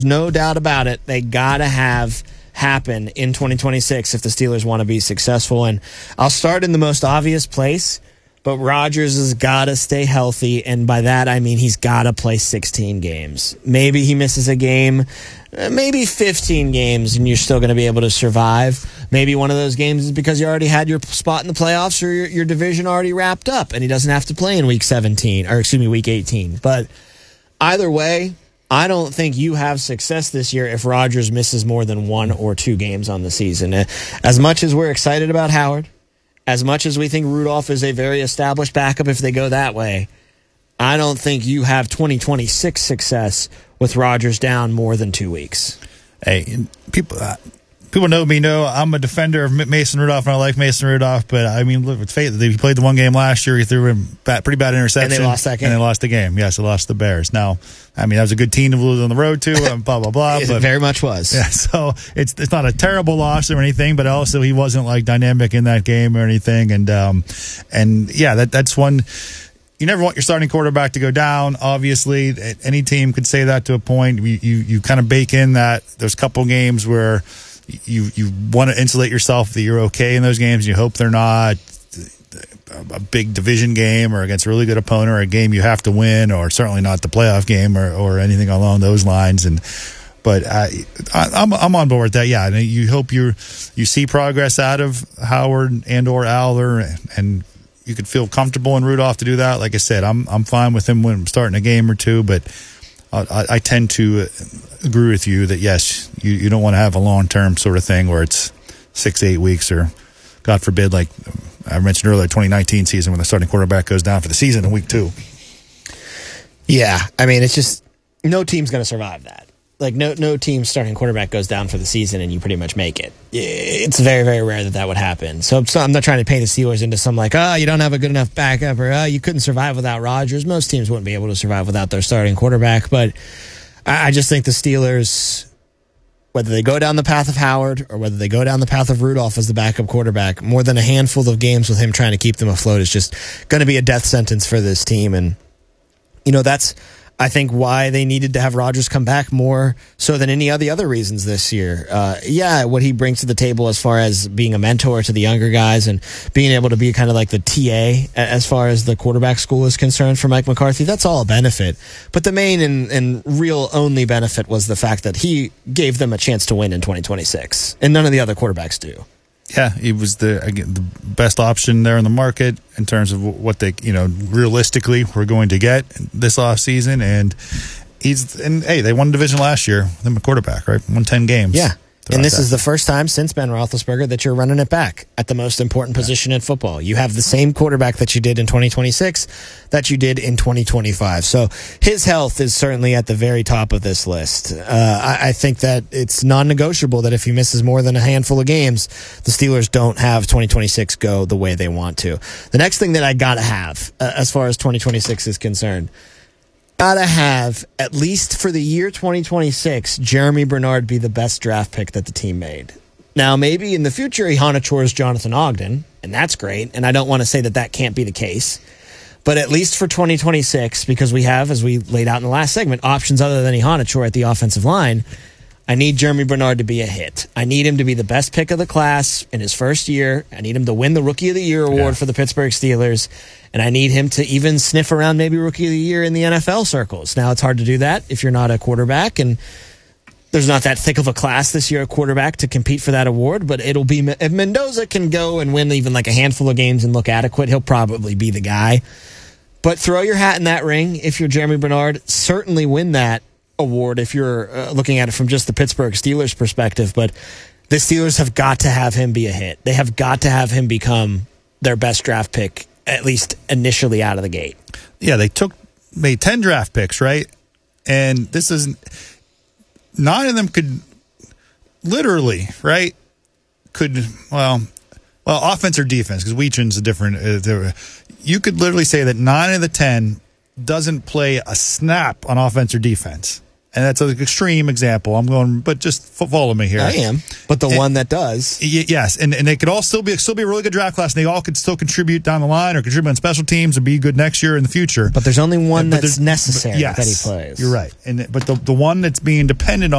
No doubt about it. They got to have happen in 2026 if the Steelers want to be successful. And I'll start in the most obvious place, but Rodgers has got to stay healthy. And by that, I mean he's got to play 16 games. Maybe he misses a game, maybe 15 games, and you're still going to be able to survive. Maybe one of those games is because you already had your spot in the playoffs or your division already wrapped up and he doesn't have to play in week 18. But either way, I don't think you have success this year if Rodgers misses more than 1 or 2 games on the season. As much as we're excited about Howard, as much as we think Rudolph is a very established backup if they go that way, I don't think you have 2026 success with Rodgers down more than 2 weeks. Hey, people know me, know I'm a defender of Mason Rudolph, and I like Mason Rudolph. But I mean, look, with faith, he played the one game last year. He threw a pretty bad interception, and they lost that game. And they lost the game. Yes, they lost the Bears. Now, I mean, that was a good team to lose on the road too. Blah blah blah. It but very much was. Yeah, so it's not a terrible loss or anything, but also he wasn't like dynamic in that game or anything. And yeah, that's one. You never want your starting quarterback to go down. Obviously, any team could say that to a point. You kind of bake in that there's a couple games where you want to insulate yourself that you're okay in those games. You hope they're not a big division game or against a really good opponent or a game you have to win, or certainly not the playoff game or anything along those lines. But I'm on board with that. Yeah, you hope you see progress out of Howard and or Aller, and you could feel comfortable in Rudolph to do that. Like I said, I'm fine with him when I'm starting a game or two, but I tend to agree with you that, yes, you don't want to have a long-term sort of thing where it's 6 to 8 weeks or, God forbid, like I mentioned earlier, 2019 season when the starting quarterback goes down for the season in week 2. Yeah, I mean, it's just no team's going to survive that. Like, no team starting quarterback goes down for the season and you pretty much make it. It's very, very rare that would happen. So I'm not trying to paint the Steelers into some like, you don't have a good enough backup, or you couldn't survive without Rodgers. Most teams wouldn't be able to survive without their starting quarterback. But I just think the Steelers, whether they go down the path of Howard or whether they go down the path of Rudolph as the backup quarterback, more than a handful of games with him trying to keep them afloat is just going to be a death sentence for this team. And, that's, I think, why they needed to have Rodgers come back more so than any of the other reasons this year. What he brings to the table as far as being a mentor to the younger guys and being able to be kind of like the TA as far as the quarterback school is concerned for Mike McCarthy, that's all a benefit. But the main and real only benefit was the fact that he gave them a chance to win in 2026, and none of the other quarterbacks do. Yeah, he was the best option there in the market in terms of what they, realistically were going to get this offseason. And they won the division last year. Them a quarterback, right? Won 10 games. Yeah. And this is the first time since Ben Roethlisberger that you're running it back at the most important position in football. You have the same quarterback that you did in 2026 that you did in 2025. So his health is certainly at the very top of this list. I think that it's non-negotiable that if he misses more than a handful of games, the Steelers don't have 2026 go the way they want to. The next thing that I got to have as far as 2026 is concerned, gotta have, at least for the year 2026, Jeremy Bernard be the best draft pick that the team made. Now, maybe in the future, he honors Jonathan Ogden, and that's great, and I don't want to say that can't be the case. But at least for 2026, because we have, as we laid out in the last segment, options other than Ihanachour at the offensive line, I need Jeremy Bernard to be a hit. I need him to be the best pick of the class in his first year. I need him to win the Rookie of the Year award for the Pittsburgh Steelers. And I need him to even sniff around maybe Rookie of the Year in the NFL circles. Now, it's hard to do that if you're not a quarterback, and there's not that thick of a class this year, a quarterback, to compete for that award. But it'll be, if Mendoza can go and win even like a handful of games and look adequate, he'll probably be the guy. But throw your hat in that ring if you're Jeremy Bernard. Certainly win that award if you're looking at it from just the Pittsburgh Steelers perspective. But the Steelers have got to have him be a hit. They have got to have him become their best draft pick, at least initially out of the gate. Yeah, they made 10 draft picks, right? And this isn't, 9 of them could literally, right? Offense or defense, because Weechen's a different, you could literally say that 9 of the 10 doesn't play a snap on offense or defense. And that's an extreme example. I'm going, but just follow me here. I am. But the one that does. Yes, and they could all still be a really good draft class, and they all could still contribute down the line or contribute on special teams and be good next year in the future. But there's only one that's necessary that he plays. You're right. But the one that's being dependent